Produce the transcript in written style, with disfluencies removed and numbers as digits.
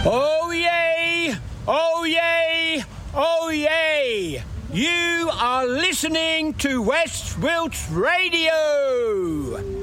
Oh yay! Oh yay! Oh yay! You are listening to West Wilts Radio.